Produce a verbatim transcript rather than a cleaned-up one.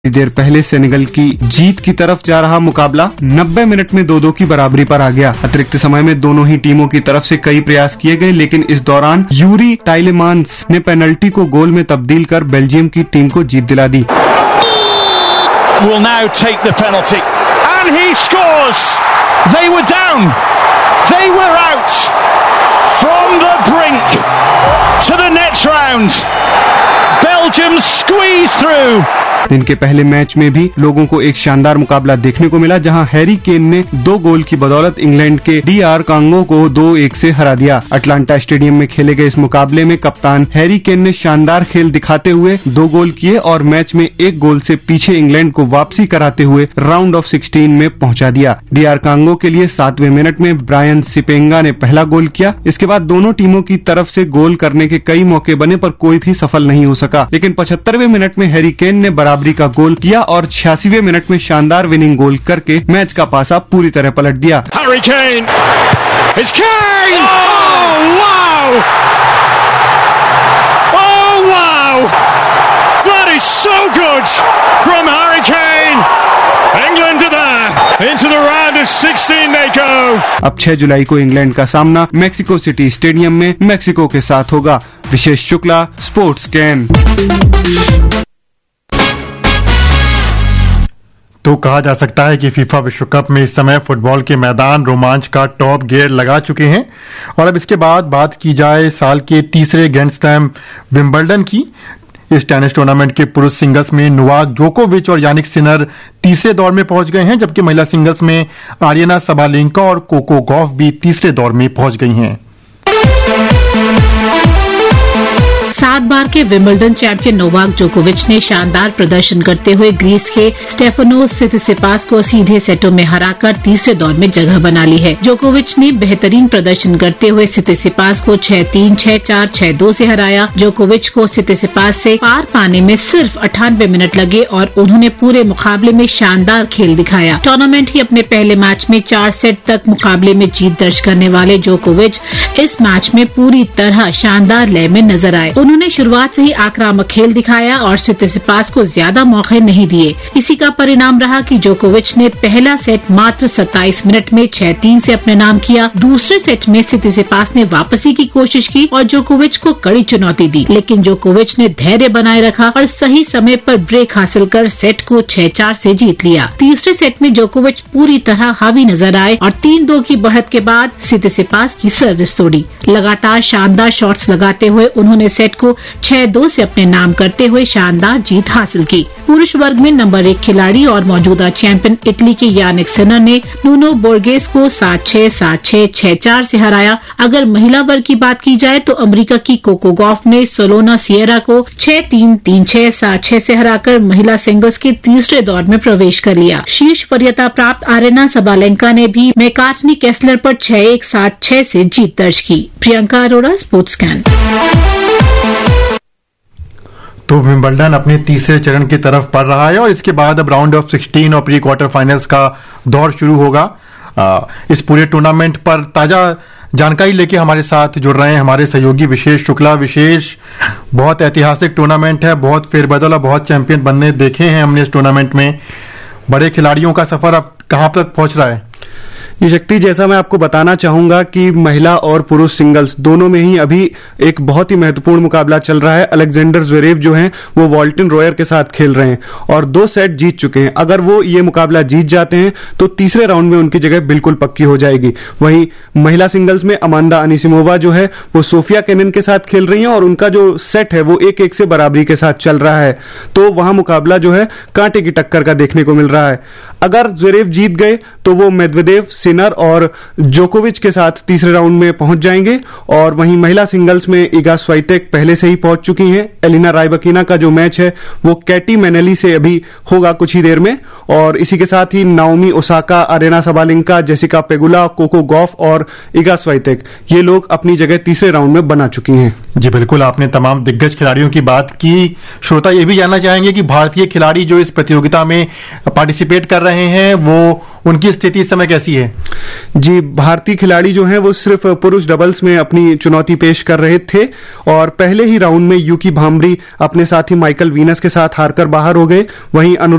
देर पहले सेनेगल की जीत की तरफ जा रहा मुकाबला नब्बे मिनट में दो दो की बराबरी पर आ गया। अतिरिक्त समय में दोनों ही टीमों की तरफ से कई प्रयास किए गए, लेकिन इस दौरान यूरी टाइलेमांस ने पेनल्टी को गोल में तब्दील कर बेल्जियम की टीम को जीत दिला दी। Will now take the penalty and he scores. They were down. They were out. From the brink to the next round. Belgium squeezed through. दिन के पहले मैच में भी लोगों को एक शानदार मुकाबला देखने को मिला, जहां हैरी केन ने दो गोल की बदौलत इंग्लैंड के डी आर कांगो को दो एक से हरा दिया। अटलांटा स्टेडियम में खेले गए इस मुकाबले में कप्तान हैरी केन ने शानदार खेल दिखाते हुए दो गोल किए और मैच में एक गोल से पीछे इंग्लैंड को वापसी कराते हुए राउंड ऑफ सिक्सटीन में पहुंचा दिया। डी आर कांगो के लिए सातवें मिनट में ब्रायन सिपेंगा ने पहला गोल किया। इसके बाद दोनों टीमों की तरफ से गोल करने के कई मौके बने, पर कोई भी सफल नहीं हो सका। लेकिन पचहत्तरवें मिनट में हैरी केन ने बराबरी का गोल किया और छियासीवें मिनट में शानदार विनिंग गोल करके मैच का पासा पूरी तरह पलट दिया। Harry Kane! It's Kane! Oh wow! Oh wow! That is so good from Harry Kane! England are there! Into the round of sixteen they go! अब छह जुलाई को इंग्लैंड का सामना मैक्सिको सिटी स्टेडियम में मैक्सिको के साथ होगा। विशेष शुक्ला, स्पोर्ट्स कैन। तो कहा जा सकता है कि फीफा विश्व कप में इस समय फुटबॉल के मैदान रोमांच का टॉप गियर लगा चुके हैं। और अब इसके बाद बात की जाए साल के तीसरे ग्रैंड स्लैम विंबलडन की। इस टेनिस टूर्नामेंट के पुरुष सिंगल्स में नोवाक जोकोविच और यानिक सिनर तीसरे दौर में पहुंच गए हैं, जबकि महिला सिंगल्स में आर्यना सबालेंका और कोको गॉफ भी तीसरे दौर में पहुंच गई हैं। सात बार के विंबलडन चैंपियन नोवाक जोकोविच ने शानदार प्रदर्शन करते हुए ग्रीस के स्टेफानोस सित्सिपास को सीधे सेटों में हराकर तीसरे दौर में जगह बना ली है। जोकोविच ने बेहतरीन प्रदर्शन करते हुए सित्सिपास को छह तीन, छह चार, छह दो से हराया। जोकोविच को सित्सिपास से पार पाने में सिर्फ अट्ठानवे मिनट लगे और उन्होंने पूरे मुकाबले में शानदार खेल दिखाया। टूर्नामेंट के अपने पहले मैच में चार सेट तक मुकाबले में जीत दर्ज करने वाले जोकोविच इस मैच में पूरी तरह शानदार लय में नजर आए। उन्होंने शुरुआत से ही आक्रामक खेल दिखाया और सित्सिपास को ज्यादा मौके नहीं दिए। इसी का परिणाम रहा कि जोकोविच ने पहला सेट मात्र सत्ताईस मिनट में छह तीन से अपने नाम किया। दूसरे सेट में सित्सिपास ने वापसी की कोशिश की और जोकोविच को कड़ी चुनौती दी, लेकिन जोकोविच ने धैर्य बनाए रखा और सही समय पर ब्रेक हासिल कर सेट को छह चार से जीत लिया। तीसरे सेट में जोकोविच पूरी तरह हावी नजर आए और तीन दो की बढ़त के बाद सित्सिपास की सर्विस तोड़ी। लगातार शानदार शॉट्स लगाते हुए उन्होंने सेट को छह दो से अपने नाम करते हुए शानदार जीत हासिल की। पुरुष वर्ग में नंबर एक खिलाड़ी और मौजूदा चैंपियन इटली के यानिक सिनर ने नूनो बोर्गेस को सात छह, सात छह, छह चार से हराया। अगर महिला वर्ग की बात की जाए तो अमेरिका की कोको गॉफ ने सोलोना सियरा को छह तीन, तीन छह, सात छह से हराकर महिला सिंगल्स के तीसरे दौर में प्रवेश कर लिया। शीर्ष वरीयता प्राप्त आर्यना सबालेंका ने भी मैकार्टनी केस्लर पर छह एक, सात छह से जीत दर्ज की। Priyanka Arora, sports can. तो विंबलडन अपने तीसरे चरण की तरफ बढ़ रहा है और इसके बाद अब राउंड ऑफ सिक्सटीन और प्री क्वार्टर फाइनल्स का दौर शुरू होगा। आ, इस पूरे टूर्नामेंट पर ताजा जानकारी लेके हमारे साथ जुड़ रहे हैं हमारे सहयोगी विशेष शुक्ला। विशेष, बहुत ऐतिहासिक टूर्नामेंट है, बहुत फेरबदल और बहुत चैंपियन बनने देखे हैं हमने इस टूर्नामेंट में। बड़े खिलाड़ियों का सफर अब कहां तक पहुंच रहा है? ये शक्ति, जैसा मैं आपको बताना चाहूंगा कि महिला और पुरुष सिंगल्स दोनों में ही अभी एक बहुत ही महत्वपूर्ण मुकाबला चल रहा है। अलेक्जेंडर ज़्वेरेव जो हैं वो वॉल्टिन रॉयर के साथ खेल रहे हैं और दो सेट जीत चुके हैं। अगर वो ये मुकाबला जीत जाते हैं तो तीसरे राउंड में उनकी जगह बिल्कुल पक्की हो जाएगी। वहीं महिला सिंगल्स में अमांडा अनिसिमोवा जो है वो सोफिया केनिन के साथ खेल रही हैं और उनका जो सेट है वो एक एक से बराबरी के साथ चल रहा है। तो वहां मुकाबला जो है कांटे की टक्कर का देखने को मिल रहा है। अगर ज़्वेरेव जीत गए तो वो मेदवेदेव, सिनर और जोकोविच के साथ तीसरे राउंड में पहुंच जाएंगे। और वहीं महिला सिंगल्स में इगा स्वाइटेक पहले से ही पहुंच चुकी हैं। एलिना राइबकिना का जो मैच है वो कैटी मेनेली से अभी होगा कुछ ही देर में। और इसी के साथ ही Naomi Osaka, Aryana Sabalenka, Jessica Pegula, Coco Gauff और इगा स्वाइटेक, ये लोग अपनी जगह तीसरे राउंड में बना चुकी हैं। जी बिल्कुल, आपने तमाम दिग्गज खिलाड़ियों की बात की। श्रोता ये भी जानना चाहेंगे कि भारतीय खिलाड़ी जो इस प्रतियोगिता में पार्टिसिपेट कर रहे हैं वो उनकी स्थिति इस समय कैसी है? जी, भारतीय खिलाड़ी जो हैं वो सिर्फ पुरुष डबल्स में अपनी चुनौती पेश कर रहे थे और पहले ही राउंड में यूकी भांबरी अपने साथी माइकल वीनस के साथ हारकर बाहर हो गए। वहीं